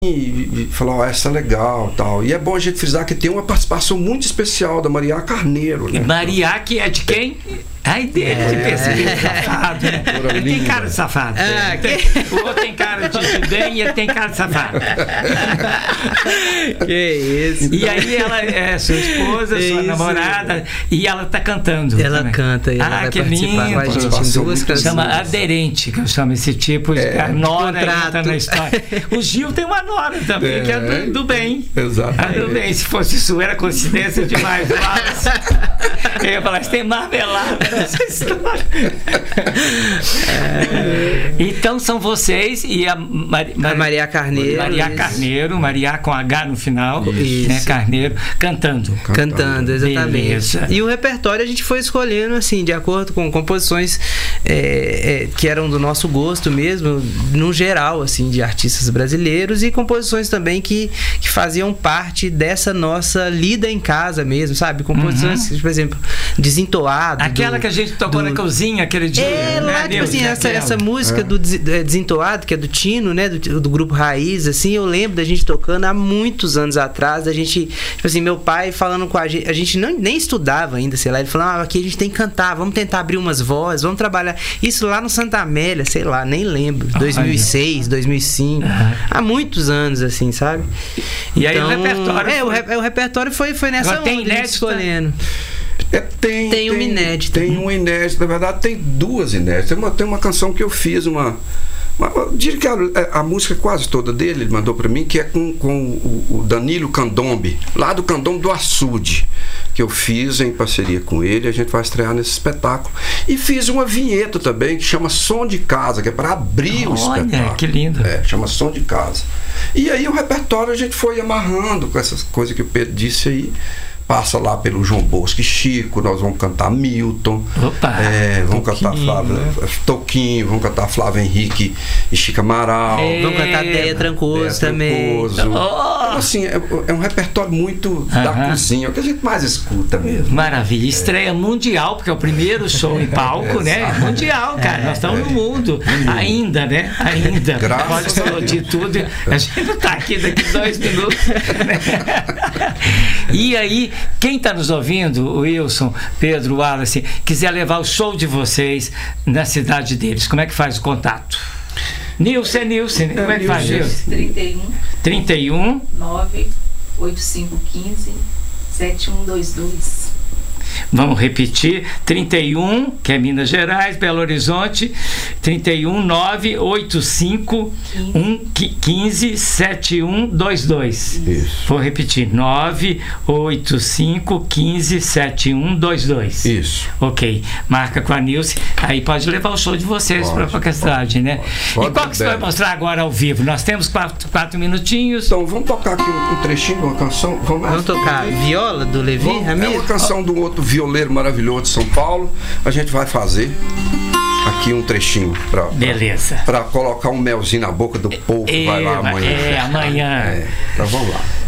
e falou, ó, essa é legal, tal. E é bom a gente frisar que tem uma participação muito especial da Maria Carneiro, né? Maria, que é de quem? Ai, dele, que percebi, safado, né? Ele tem cara de safado. O outro tem cara de bem e ele tem cara de safado. Que isso. E aí ela é sua esposa, sua namorada, e ela tá cantando. Ela também. canta, ela vai que participar lindo. com a gente em duas canções. Chama aderente, que eu chamo esse tipo de nora entra na história. O Gil tem uma nora também, que é do bem. Exato. Do bem. Se fosse isso, era coincidência demais. Eu ia falar, você tem marmelada nessa história. Então são vocês e a Maria Carneiro. Maria Carneiro, Maria com H no final, né? Carneiro, cantando, exatamente. Beleza. E o repertório a gente foi escolhendo assim, de acordo com composições que eram do nosso gosto mesmo, no geral, assim, de artistas brasileiros, e composições também que faziam parte dessa nossa lida em casa mesmo, sabe? Composições, por exemplo, Desentoado. Aquela que a gente tocou na cozinha aquele dia. Lá, tipo assim, essa música do Desentoado, que é do Tino, né? Do grupo Raiz, assim, eu lembro da gente tocando há muitos anos atrás, da gente, tipo assim, meu pai falando com a gente nem estudava ainda, sei lá, ele falou, aqui a gente tem que cantar, vamos tentar abrir umas vozes, vamos trabalhar. Isso lá no Santa Amélia, sei lá, nem lembro, 2006, 2005, há muitos anos, assim, sabe? E aí o repertório... O repertório foi nessa onda, tem inédita, escolhendo. Tem uma inédita. Tem uma inédita, na verdade tem duas inéditas. Tem uma canção que eu fiz, eu diria que a música quase toda dele, ele mandou para mim, que é com o Danilo Candombe, lá do Candombe do Açude, que eu fiz em parceria com ele, a gente vai estrear nesse espetáculo. E fiz uma vinheta também, que chama Som de Casa, que é para abrir o espetáculo. Olha, que lindo. Chama Som de Casa. E aí o repertório a gente foi amarrando com essas coisas que o Pedro disse aí. Passa lá pelo João Bosco e Chico, nós vamos cantar Milton. Opa, vamos cantar Toquinho, vamos cantar Flávio Henrique e Chico Amaral. Vamos cantar Deia Trancoso também. Então, assim, é um repertório muito da cozinha, o que a gente mais escuta mesmo. Maravilha. Estreia mundial, porque é o primeiro show em palco, né? Mundial, cara. Nós estamos no mundo. Ainda, né? Ainda. Pode explodir tudo. A gente não tá aqui daqui 2 minutos. E aí, quem está nos ouvindo, o Wilson, Pedro, Wallace, quiser levar o show de vocês na cidade deles, como é que faz o contato? Nilson, como é que faz, Nilson? 31 98515 7122. Vamos repetir, 31, que é Minas Gerais, Belo Horizonte, 31 985 15 7122. Isso. Vou repetir, 985 15 7122. Isso. Ok, marca com a Nilce, aí pode levar o show de vocês para a cidade, né? Pode, e qual que você vai mostrar agora ao vivo? Nós temos 4 minutinhos. Então, vamos tocar aqui um trechinho de uma canção. Vamos tocar Viola, do Levi Ramiro? É uma canção do outro violeiro maravilhoso de São Paulo. A gente vai fazer aqui um trechinho beleza, para colocar um melzinho na boca do povo que vai lá amanhã. Amanhã. Então vamos lá.